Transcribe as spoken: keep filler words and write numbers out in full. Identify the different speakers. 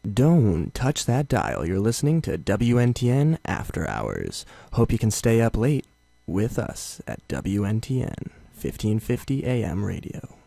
Speaker 1: Don't touch that dial. You're listening to W N T N After Hours. Hope you can stay up late with us at W N T N fifteen fifty A M radio.